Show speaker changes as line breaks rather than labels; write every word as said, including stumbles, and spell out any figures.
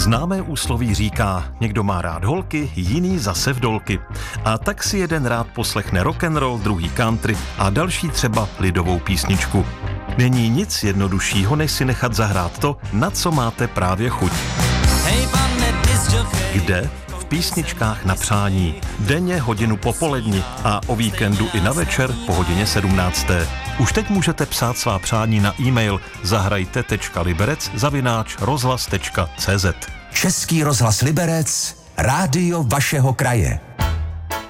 Známé úsloví říká, někdo má rád holky, jiný zase vdolky. A tak si jeden rád poslechne rock'n'roll, druhý country a další třeba lidovou písničku. Není nic jednoduššího, než si nechat zahrát to, na co máte právě chuť. Kde? V písničkách na přání. Denně hodinu po poledni a o víkendu i na večer po hodině sedmnácté. Už teď můžete psát svá přání na e-mail zahrajte tečka liberec zavináč rozhlas tečka cé zet.
Český rozhlas Liberec, rádio vašeho kraje.